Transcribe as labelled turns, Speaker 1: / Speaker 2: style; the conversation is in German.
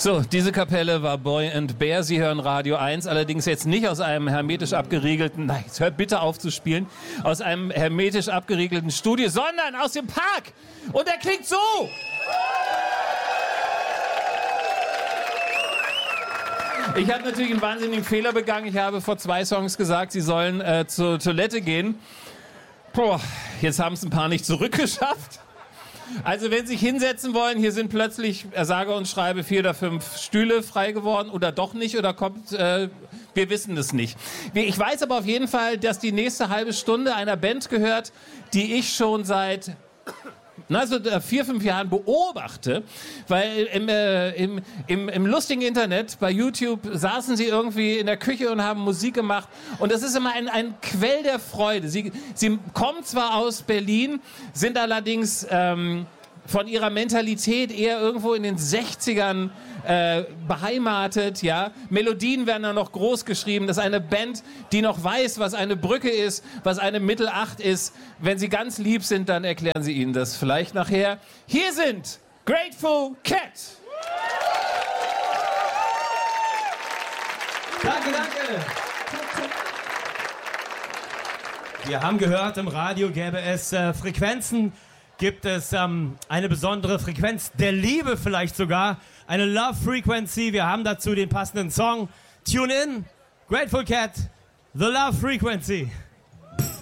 Speaker 1: So, diese Kapelle war Boy and Bear. Sie hören Radio 1, allerdings jetzt nicht aus einem hermetisch abgeriegelten, nein, jetzt hört bitte auf zu spielen, aus einem hermetisch abgeriegelten Studio, sondern aus dem Park. Und der klingt so. Ich habe natürlich einen wahnsinnigen Fehler begangen. Ich habe vor 2 Songs gesagt, sie sollen zur Toilette gehen. Boah, jetzt haben es ein paar nicht zurückgeschafft. Also wenn Sie sich hinsetzen wollen, hier sind plötzlich, sage und schreibe, 4 oder 5 Stühle frei geworden oder doch nicht oder kommt, wir wissen es nicht. Ich weiß aber auf jeden Fall, dass die nächste halbe Stunde einer Band gehört, die ich schon seit 4, 5 Jahren beobachte, weil im lustigen Internet, bei YouTube, saßen sie irgendwie in der Küche und haben Musik gemacht und das ist immer ein Quell der Freude. Sie kommen zwar aus Berlin, sind allerdings von ihrer Mentalität eher irgendwo in den 60ern beheimatet, ja. Melodien werden da noch groß geschrieben. Das ist eine Band, die noch weiß, was eine Brücke ist, was eine Mittelacht ist. Wenn sie ganz lieb sind, dann erklären sie Ihnen das vielleicht nachher. Hier sind Grateful Cat.
Speaker 2: Danke, danke. Wir haben gehört, im Radio gäbe es Frequenzen, gibt es eine besondere Frequenz der Liebe vielleicht sogar, eine Love Frequency. Wir haben dazu den passenden Song. Tune in, Grateful Cat, The Love Frequency.